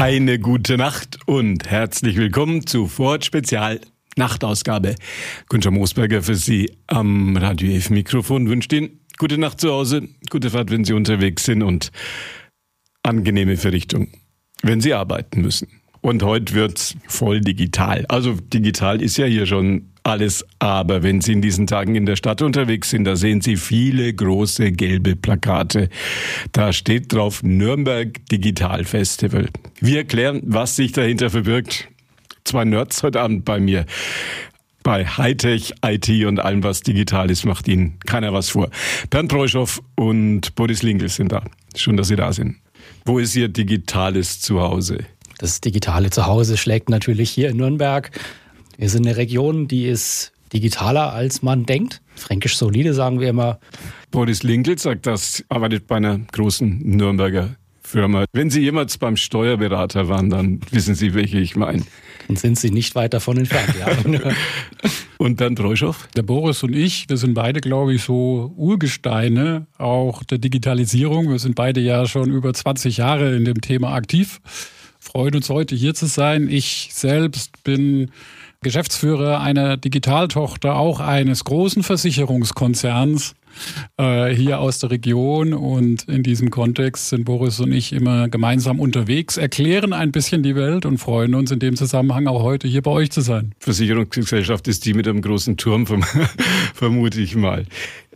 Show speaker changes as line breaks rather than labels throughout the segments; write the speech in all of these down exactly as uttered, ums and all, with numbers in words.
Eine gute Nacht und herzlich willkommen zu Ford Spezial Nachtausgabe. Günther Moosberger für Sie am Radio F Mikrofon wünscht Ihnen gute Nacht zu Hause, gute Fahrt, wenn Sie unterwegs sind und angenehme Verrichtung, wenn Sie arbeiten müssen. Und heute wird's voll digital. Also digital ist ja hier schon alles, aber wenn Sie in diesen Tagen in der Stadt unterwegs sind, da sehen Sie viele große gelbe Plakate. Da steht drauf Nürnberg Digital Festival. Wir erklären, was sich dahinter verbirgt. Zwei Nerds heute Abend bei mir. Bei Hightech, I T und allem, was digital ist, macht Ihnen keiner was vor. Bernd Breuschow und Boris Linkel sind da. Schön, dass Sie da sind. Wo ist Ihr digitales Zuhause?
Das digitale Zuhause schlägt natürlich hier in Nürnberg. Wir sind eine Region, die ist digitaler, als man denkt. Fränkisch solide, sagen wir immer.
Boris Linkel sagt das, arbeitet bei einer großen Nürnberger Firma. Wenn Sie jemals beim Steuerberater waren, dann wissen Sie, welche ich meine.
Dann sind Sie nicht weit davon entfernt, ja.
Und Bernd Breuschow?
Der Boris und ich, wir sind beide, glaube ich, so Urgesteine auch der Digitalisierung. Wir sind beide ja schon über zwanzig Jahre in dem Thema aktiv. Freuen uns heute hier zu sein. Ich selbst bin Geschäftsführer einer Digitaltochter, auch eines großen Versicherungskonzerns äh, hier aus der Region. Und in diesem Kontext sind Boris und ich immer gemeinsam unterwegs, erklären ein bisschen die Welt und freuen uns in dem Zusammenhang auch heute hier bei euch zu sein.
Versicherungsgesellschaft ist die mit einem großen Turm, vermute ich mal.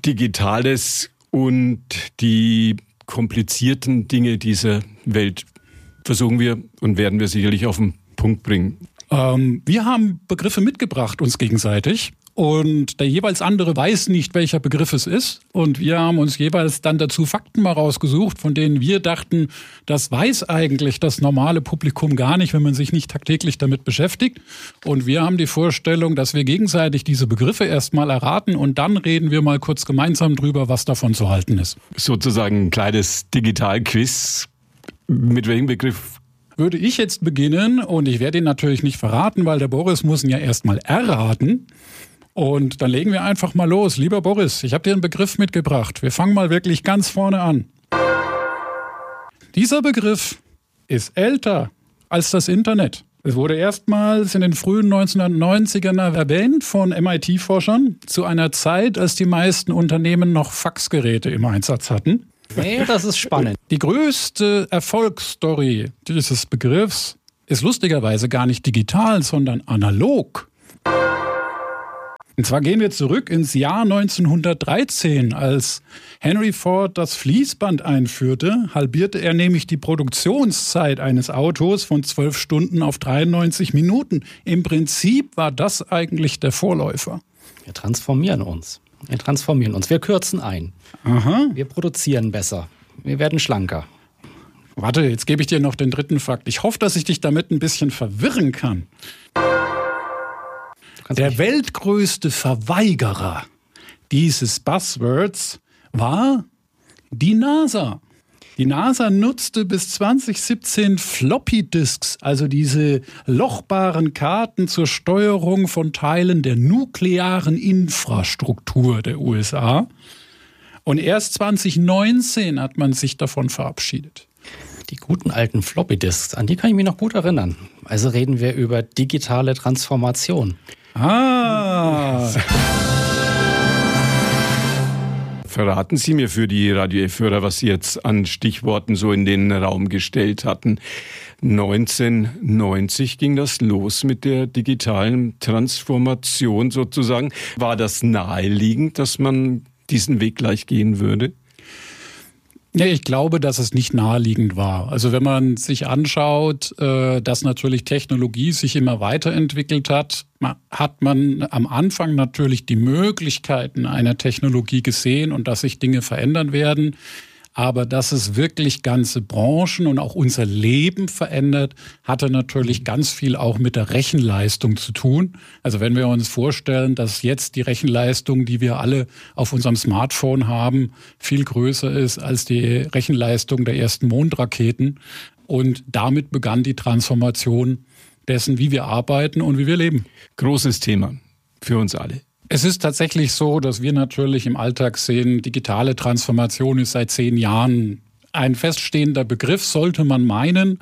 Digitales und die komplizierten Dinge dieser Welt versuchen wir und werden wir sicherlich auf den Punkt bringen.
Ähm, wir haben Begriffe mitgebracht, uns gegenseitig. Und der jeweils andere weiß nicht, welcher Begriff es ist. Und wir haben uns jeweils dann dazu Fakten mal rausgesucht, von denen wir dachten, das weiß eigentlich das normale Publikum gar nicht, wenn man sich nicht tagtäglich damit beschäftigt. Und wir haben die Vorstellung, dass wir gegenseitig diese Begriffe erstmal erraten und dann reden wir mal kurz gemeinsam drüber, was davon zu halten ist.
Sozusagen ein kleines Digital-Quiz. Mit welchem Begriff?
Würde ich jetzt beginnen, und ich werde ihn natürlich nicht verraten, weil der Boris muss ihn ja erstmal erraten. Und dann legen wir einfach mal los. Lieber Boris, ich habe dir einen Begriff mitgebracht. Wir fangen mal wirklich ganz vorne an. Dieser Begriff ist älter als das Internet. Es wurde erstmals in den frühen neunzehnhundertneunzigern erwähnt von M I T-Forschern zu einer Zeit, als die meisten Unternehmen noch Faxgeräte im Einsatz hatten.
Nee, das ist spannend.
Die größte Erfolgsstory dieses Begriffs ist lustigerweise gar nicht digital, sondern analog. Und zwar gehen wir zurück ins Jahr neunzehnhundertdreizehn, als Henry Ford das Fließband einführte, halbierte er nämlich die Produktionszeit eines Autos von zwölf Stunden auf dreiundneunzig Minuten. Im Prinzip war das eigentlich der Vorläufer.
Wir transformieren uns. Wir transformieren uns. Wir kürzen ein.
Aha.
Wir produzieren besser. Wir werden schlanker.
Warte, jetzt gebe ich dir noch den dritten Fakt. Ich hoffe, dass ich dich damit ein bisschen verwirren kann. Der weltgrößte Verweigerer dieses Buzzwords war die NASA. Die NASA nutzte bis zwanzig siebzehn Floppy Disks, also diese lochbaren Karten zur Steuerung von Teilen der nuklearen Infrastruktur der U S A. Und erst zwanzig neunzehn hat man sich davon verabschiedet.
Die guten alten Floppy Disks, an die kann ich mich noch gut erinnern. Also reden wir über digitale Transformation.
Ah!
Verraten Sie mir für die Radio F-Hörer, was Sie jetzt an Stichworten so in den Raum gestellt hatten. neunzehnhundertneunzig ging das los mit der digitalen Transformation sozusagen. War das naheliegend, dass man diesen Weg gleich gehen würde?
Nee, ich glaube, dass es nicht naheliegend war. Also wenn man sich anschaut, dass natürlich Technologie sich immer weiterentwickelt hat, hat man am Anfang natürlich die Möglichkeiten einer Technologie gesehen und dass sich Dinge verändern werden. Aber dass es wirklich ganze Branchen und auch unser Leben verändert, hatte natürlich ganz viel auch mit der Rechenleistung zu tun. Also wenn wir uns vorstellen, dass jetzt die Rechenleistung, die wir alle auf unserem Smartphone haben, viel größer ist als die Rechenleistung der ersten Mondraketen. Und damit begann die Transformation dessen, wie wir arbeiten und wie wir leben.
Großes Thema für uns alle.
Es ist tatsächlich so, dass wir natürlich im Alltag sehen, digitale Transformation ist seit zehn Jahren ein feststehender Begriff, sollte man meinen.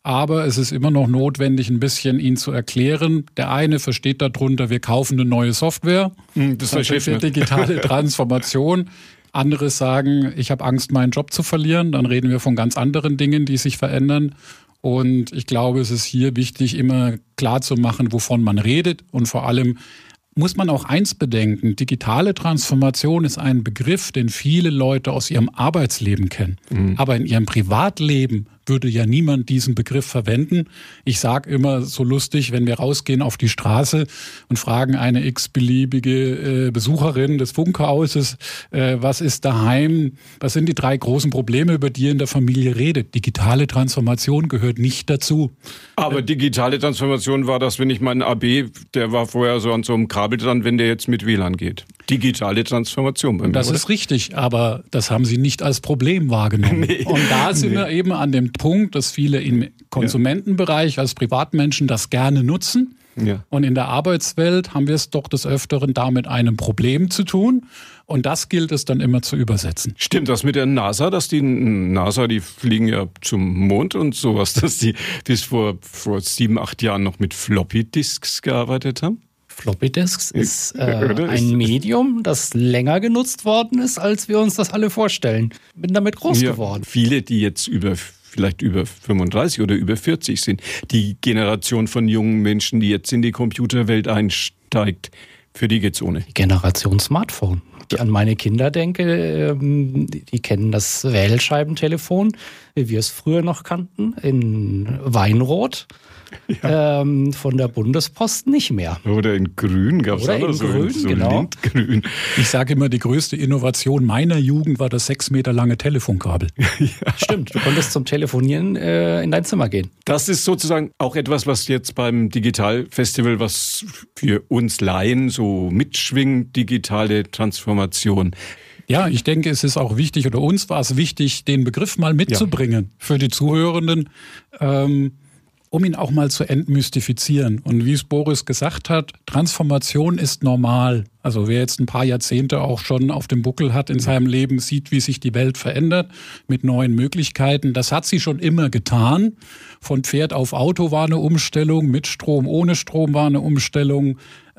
Aber es ist immer noch notwendig, ein bisschen ihn zu erklären. Der eine versteht darunter, wir kaufen eine neue Software.
Das
das ist für digitale Transformation. Andere sagen, ich habe Angst, meinen Job zu verlieren. Dann reden wir von ganz anderen Dingen, die sich verändern. Und ich glaube, es ist hier wichtig, immer klar zu machen, wovon man redet. Und vor allem muss man auch eins bedenken, digitale Transformation ist ein Begriff, den viele Leute aus ihrem Arbeitsleben kennen. Mhm. Aber in ihrem Privatleben würde ja niemand diesen Begriff verwenden. Ich sage immer so lustig, wenn wir rausgehen auf die Straße und fragen eine x-beliebige äh, Besucherin des Funkhauses, äh, was ist daheim, was sind die drei großen Probleme, über die ihr in der Familie redet? Digitale Transformation gehört nicht dazu.
Aber digitale Transformation war das, wenn ich meinen A B, der war vorher so an so einem Kabel dran, wenn der jetzt mit W L A N geht. Digitale Transformation bei mir,
Das
oder?
ist richtig, aber das haben Sie nicht als Problem wahrgenommen. Nee. Und da sind nee. wir eben an dem Punkt, dass viele im Konsumentenbereich als Privatmenschen das gerne nutzen. Ja. Und in der Arbeitswelt haben wir es doch des Öfteren da mit einem Problem zu tun. Und das gilt es dann immer zu übersetzen.
Stimmt das mit der NASA, dass die NASA, die fliegen ja zum Mond und sowas, dass die bis vor, vor sieben, acht Jahren noch mit Floppy-Disks gearbeitet haben?
Floppy Disks ist äh, ein Medium, das länger genutzt worden ist, als wir uns das alle vorstellen. Bin damit groß ja, geworden.
Viele, die jetzt über vielleicht über fünfunddreißig oder über vierzig sind, die Generation von jungen Menschen, die jetzt in die Computerwelt einsteigt, für die geht's ohne.
Die Generation Smartphone. Ich an meine Kinder denke, die kennen das Wählscheibentelefon, wie wir es früher noch kannten, in Weinrot. Ja. Ähm, von der Bundespost nicht mehr.
Oder in Grün gab es auch noch so,
Grün,
so
genau.
Lindgrün.
Ich sage immer, die größte Innovation meiner Jugend war das sechs Meter lange Telefonkabel.
Ja. Stimmt, du konntest zum Telefonieren äh, in dein Zimmer gehen.
Das ist sozusagen auch etwas, was jetzt beim Digitalfestival, was für uns Laien so mitschwingt, digitale Transformation.
Ja, ich denke, es ist auch wichtig, oder uns war es wichtig, den Begriff mal mitzubringen ja. für die Zuhörenden, ähm, um ihn auch mal zu entmystifizieren. Und wie es Boris gesagt hat, Transformation ist normal. Also wer jetzt ein paar Jahrzehnte auch schon auf dem Buckel hat in seinem Leben, sieht, wie sich die Welt verändert mit neuen Möglichkeiten. Das hat sie schon immer getan. Von Pferd auf Auto war eine Umstellung, mit Strom, ohne Strom war eine Umstellung.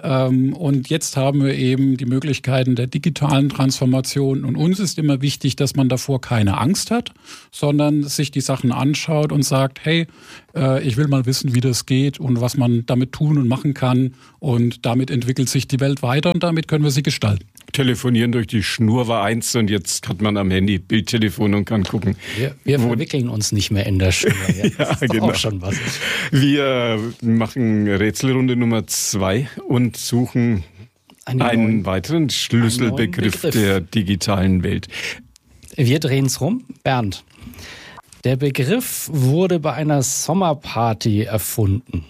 Und jetzt haben wir eben die Möglichkeiten der digitalen Transformation. Und uns ist immer wichtig, dass man davor keine Angst hat, sondern sich die Sachen anschaut und sagt, hey, ich will mal wissen, wie das geht und was man damit tun und machen kann. Und damit entwickelt sich die Welt weiter und damit können wir sie gestalten.
Telefonieren durch die Schnur war eins und jetzt hat man am Handy Bildtelefon und kann gucken.
Wir, wir verwickeln uns nicht mehr in der Schnur. Ja, das ja, ist doch genau. auch schon was.
Wir machen Rätselrunde Nummer zwei und suchen einen, einen neuen, weiteren Schlüsselbegriff einen der digitalen Welt.
Wir drehen es rum. Bernd, der Begriff wurde bei einer Sommerparty erfunden.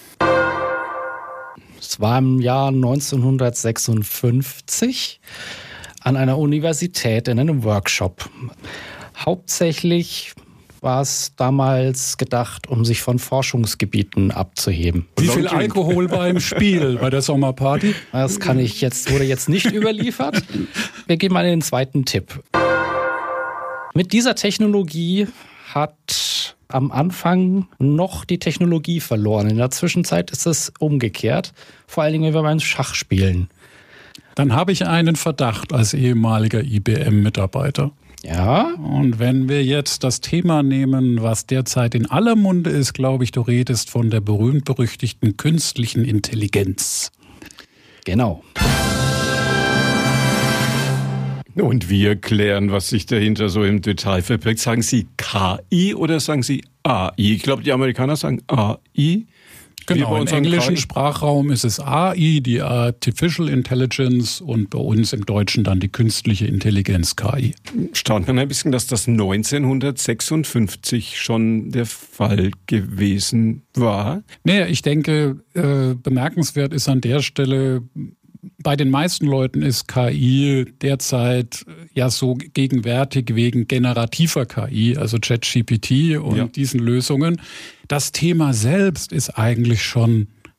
Es war im Jahr neunzehnhundertsechsundfünfzig an einer Universität in einem Workshop. Hauptsächlich war es damals gedacht, um sich von Forschungsgebieten abzuheben.
Wie viel Alkohol war im Spiel bei der Sommerparty?
Das kann ich jetzt, wurde jetzt nicht überliefert. Wir gehen mal in den zweiten Tipp. Mit dieser Technologie hat am Anfang noch die Technologie verloren. In der Zwischenzeit ist es umgekehrt. Vor allen Dingen, wenn wir beim Schach spielen.
Dann habe ich einen Verdacht als ehemaliger I B M-Mitarbeiter.
Ja.
Und wenn wir jetzt das Thema nehmen, was derzeit in aller Munde ist, glaube ich, du redest von der berühmt-berüchtigten künstlichen Intelligenz.
Genau.
Und wir klären, was sich dahinter so im Detail verbirgt. Sagen Sie K I oder sagen Sie A I? Ich glaube, die Amerikaner sagen A I.
Genau, im englischen K I. Sprachraum ist es A I, die Artificial Intelligence, und bei uns im Deutschen dann die künstliche Intelligenz, K I.
Staunt man ein bisschen, dass das neunzehnhundertsechsundfünfzig schon der Fall gewesen war?
Naja, ich denke, äh, bemerkenswert ist an der Stelle, bei den meisten Leuten ist K I derzeit ja so gegenwärtig wegen generativer K I, also ChatGPT und ja. diesen Lösungen. Das Thema selbst ist eigentlich schon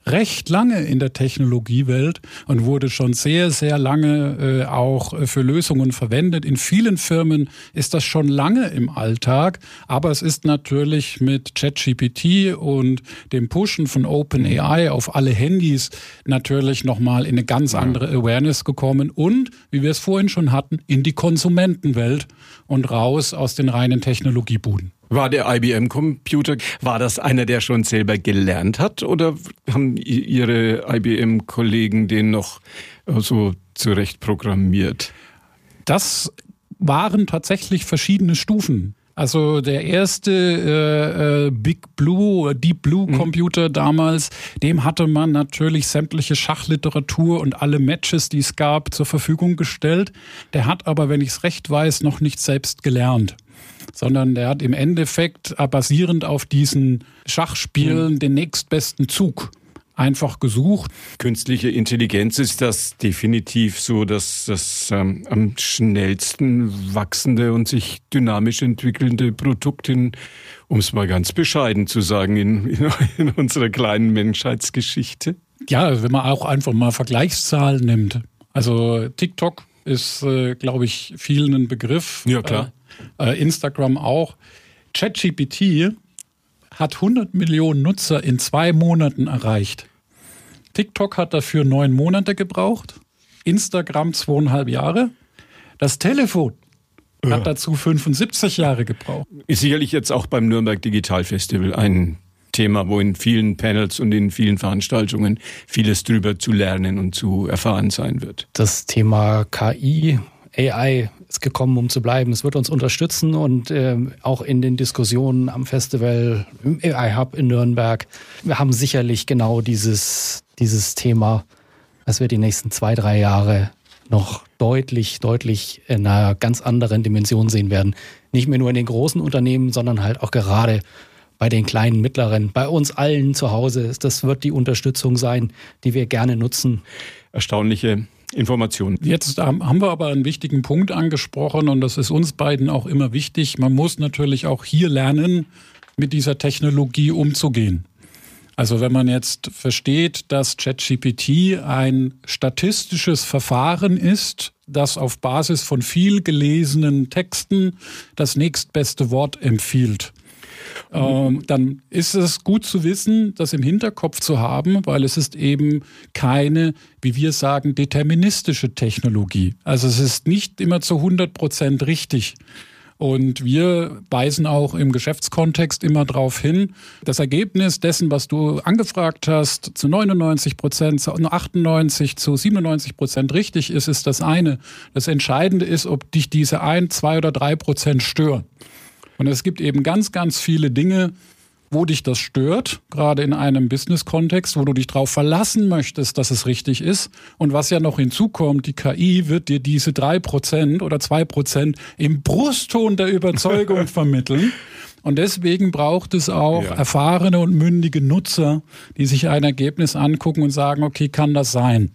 recht lange in der Technologiewelt und wurde schon sehr, sehr lange äh, auch äh, für Lösungen verwendet. In vielen Firmen ist das schon lange im Alltag, aber es ist natürlich mit ChatGPT und dem Pushen von OpenAI auf alle Handys natürlich nochmal in eine ganz andere Awareness gekommen und, wie wir es vorhin schon hatten, in die Konsumentenwelt und raus aus den reinen Technologiebuden.
War der I B M-Computer, war das einer, der schon selber gelernt hat, oder haben Ihre I B M-Kollegen den noch so zurecht programmiert?
Das waren tatsächlich verschiedene Stufen. Also der erste äh, äh, Big Blue, Deep Blue Computer mhm. damals, dem hatte man natürlich sämtliche Schachliteratur und alle Matches, die es gab, zur Verfügung gestellt. Der hat aber, wenn ich es recht weiß, noch nicht selbst gelernt, sondern der hat im Endeffekt basierend auf diesen Schachspielen mhm. den nächstbesten Zug einfach gesucht.
Künstliche Intelligenz ist das definitiv so, dass das ähm, am schnellsten wachsende und sich dynamisch entwickelnde Produkt, in, um es mal ganz bescheiden zu sagen, in, in, in unserer kleinen Menschheitsgeschichte.
Ja, wenn man auch einfach mal Vergleichszahlen nimmt. Also TikTok ist, äh, glaube ich, vielen ein Begriff.
Ja, klar.
Äh, äh, Instagram auch. ChatGPT hat hundert Millionen Nutzer in zwei Monaten erreicht. TikTok hat dafür neun Monate gebraucht, Instagram zweieinhalb Jahre. Das Telefon ja. hat dazu fünfundsiebzig Jahre gebraucht.
Ist sicherlich jetzt auch beim Nürnberg Digital Festival ein Thema, wo in vielen Panels und in vielen Veranstaltungen vieles drüber zu lernen und zu erfahren sein wird.
Das Thema K I, A I ist gekommen, um zu bleiben. Es wird uns unterstützen und äh, auch in den Diskussionen am Festival, im A I Hub in Nürnberg. Wir haben sicherlich genau dieses, dieses Thema, dass wir die nächsten zwei, drei Jahre noch deutlich, deutlich in einer ganz anderen Dimension sehen werden. Nicht mehr nur in den großen Unternehmen, sondern halt auch gerade bei den kleinen, mittleren, bei uns allen zu Hause. Das wird die Unterstützung sein, die wir gerne nutzen.
Erstaunliche Informationen.
Jetzt haben wir aber einen wichtigen Punkt angesprochen und das ist uns beiden auch immer wichtig. Man muss natürlich auch hier lernen, mit dieser Technologie umzugehen. Also wenn man jetzt versteht, dass ChatGPT ein statistisches Verfahren ist, das auf Basis von viel gelesenen Texten das nächstbeste Wort empfiehlt, Ähm, dann ist es gut zu wissen, das im Hinterkopf zu haben, weil es ist eben keine, wie wir sagen, deterministische Technologie. Also es ist nicht immer zu hundert Prozent richtig. Und wir weisen auch im Geschäftskontext immer darauf hin, das Ergebnis dessen, was du angefragt hast, zu neunundneunzig Prozent, zu achtundneunzig, zu siebenundneunzig Prozent richtig ist, ist das eine. Das Entscheidende ist, ob dich diese ein, zwei oder drei Prozent stören. Und es gibt eben ganz, ganz viele Dinge, wo dich das stört, gerade in einem Business-Kontext, wo du dich darauf verlassen möchtest, dass es richtig ist. Und was ja noch hinzukommt, die K I wird dir diese drei Prozent oder zwei Prozent im Brustton der Überzeugung vermitteln. Und deswegen braucht es auch ja. erfahrene und mündige Nutzer, die sich ein Ergebnis angucken und sagen, okay, kann das sein?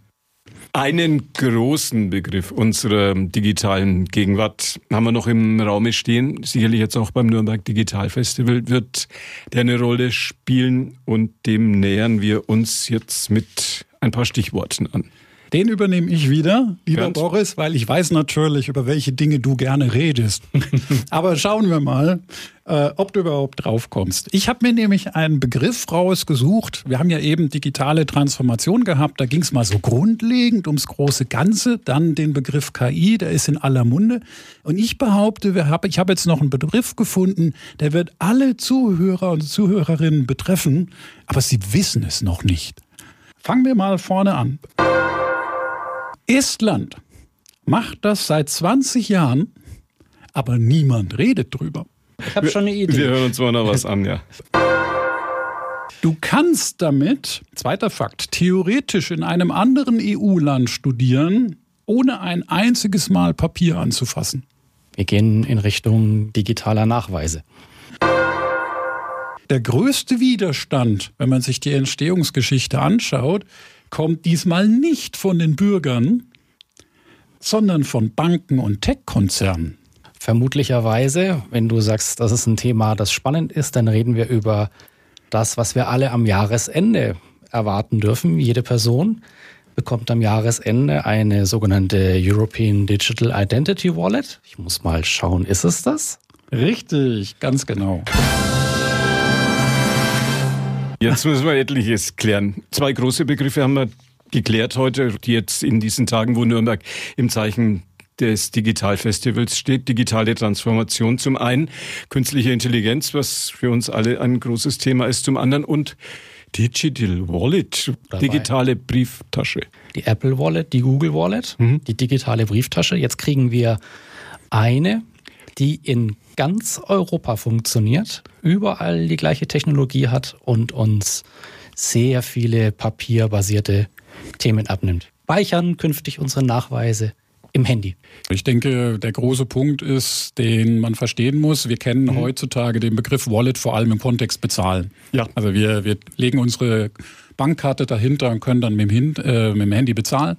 Einen großen Begriff unserer digitalen Gegenwart haben wir noch im Raume stehen, sicherlich jetzt auch beim Nürnberg Digital Festival, wird der eine Rolle spielen und dem nähern wir uns jetzt mit ein paar Stichworten an.
Den übernehme ich wieder, lieber
Ganz.
Boris, weil ich weiß natürlich, über welche Dinge du gerne redest. Aber schauen wir mal, äh, ob du überhaupt drauf kommst. Ich habe mir nämlich einen Begriff rausgesucht. Wir haben ja eben digitale Transformation gehabt. Da ging es mal so grundlegend ums große Ganze. Dann den Begriff K I, der ist in aller Munde. Und ich behaupte, wir hab, ich habe jetzt noch einen Begriff gefunden, der wird alle Zuhörer und Zuhörerinnen betreffen. Aber sie wissen es noch nicht. Fangen wir mal vorne an. Estland macht das seit zwanzig Jahren, aber niemand redet drüber.
Ich habe schon eine Idee.
Wir hören uns mal noch was an, ja.
Du kannst damit, zweiter Fakt, theoretisch in einem anderen E U-Land studieren, ohne ein einziges Mal Papier anzufassen.
Wir gehen in Richtung digitaler Nachweise.
Der größte Widerstand, wenn man sich die Entstehungsgeschichte anschaut, kommt diesmal nicht von den Bürgern, sondern von Banken und Tech-Konzernen.
Vermutlicherweise, wenn du sagst, das ist ein Thema, das spannend ist, dann reden wir über das, was wir alle am Jahresende erwarten dürfen. Jede Person bekommt am Jahresende eine sogenannte European Digital Identity Wallet. Ich muss mal schauen, ist es das?
Richtig, ganz genau.
Jetzt müssen wir etliches klären. Zwei große Begriffe haben wir geklärt heute, die jetzt in diesen Tagen, wo Nürnberg im Zeichen des Digitalfestivals steht. Digitale Transformation zum einen, künstliche Intelligenz, was für uns alle ein großes Thema ist, zum anderen und Digital Wallet,
Dabei.
digitale Brieftasche.
Die Apple Wallet, die Google Wallet, mhm. die digitale Brieftasche. Jetzt kriegen wir eine, die in ganz Europa funktioniert, überall die gleiche Technologie hat und uns sehr viele papierbasierte Themen abnimmt. Speichern künftig unsere Nachweise im Handy.
Ich denke, der große Punkt ist, den man verstehen muss. Wir kennen mhm. heutzutage den Begriff Wallet vor allem im Kontext bezahlen. Ja. Also wir, wir legen unsere Bankkarte dahinter und können dann mit dem, Hin- äh, mit dem Handy bezahlen.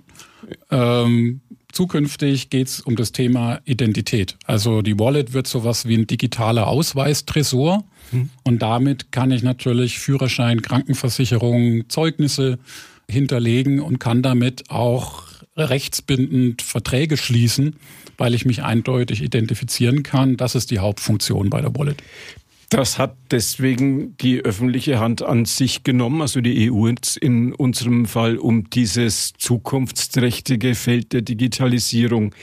Ähm, zukünftig geht es um das Thema Identität. Also die Wallet wird sowas wie ein digitaler Ausweistresor. Mhm. Und damit kann ich natürlich Führerschein, Krankenversicherung, Zeugnisse hinterlegen und kann damit auch rechtsbindend Verträge schließen, weil ich mich eindeutig identifizieren kann. Das ist die Hauptfunktion bei der Wallet.
Das hat deswegen die öffentliche Hand an sich genommen, also die E U in unserem Fall, um dieses zukunftsträchtige Feld der Digitalisierung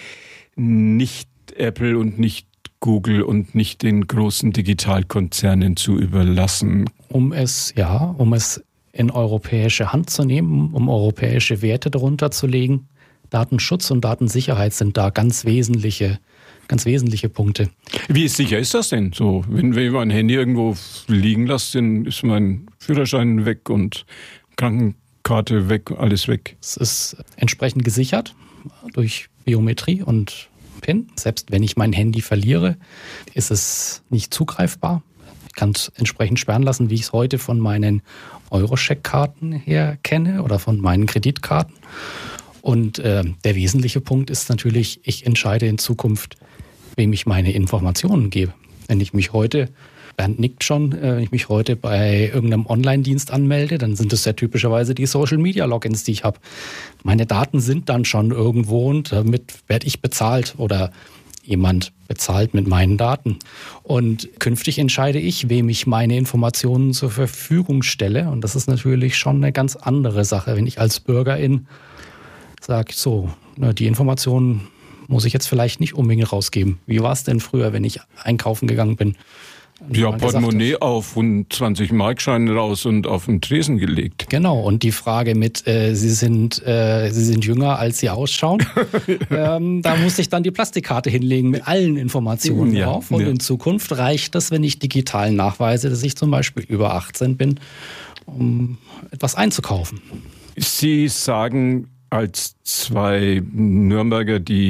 nicht Apple und nicht Google und nicht den großen Digitalkonzernen zu überlassen.
Um es, ja, um es in europäische Hand zu nehmen, um europäische Werte darunter zu legen. Datenschutz und Datensicherheit sind da ganz wesentliche, ganz wesentliche Punkte.
Wie sicher ist das denn so? Wenn wir mein Handy irgendwo liegen lassen, dann ist mein Führerschein weg und Krankenkarte weg, alles weg.
Es ist entsprechend gesichert durch Biometrie und PIN. Selbst wenn ich mein Handy verliere, ist es nicht zugreifbar. Ich kann es entsprechend sperren lassen, wie ich es heute von meinen Eurocheck-Karten her kenne oder von meinen Kreditkarten. Und äh, der wesentliche Punkt ist natürlich, ich entscheide in Zukunft, wem ich meine Informationen gebe. Wenn ich mich heute, Bernd nickt schon, äh, wenn ich mich heute bei irgendeinem Online-Dienst anmelde, dann sind es ja typischerweise die Social-Media-Logins, die ich habe. Meine Daten sind dann schon irgendwo und damit werde ich bezahlt oder jemand bezahlt mit meinen Daten. Und künftig entscheide ich, wem ich meine Informationen zur Verfügung stelle. Und das ist natürlich schon eine ganz andere Sache, wenn ich als Bürgerin sage, so, die Informationen muss ich jetzt vielleicht nicht unbedingt rausgeben. Wie war es denn früher, wenn ich einkaufen gegangen bin?
Ja, Portemonnaie auf und zwanzig Markscheine raus und auf den Tresen gelegt.
Genau, und die Frage mit, äh, Sie sind äh, Sie sind jünger, als Sie ausschauen, ähm, da muss ich dann die Plastikkarte hinlegen mit allen Informationen
ja,
drauf. Und
ja.
in Zukunft reicht das, wenn ich digital nachweise, dass ich zum Beispiel über achtzehn bin, um etwas einzukaufen.
Sie sagen als zwei Nürnberger, die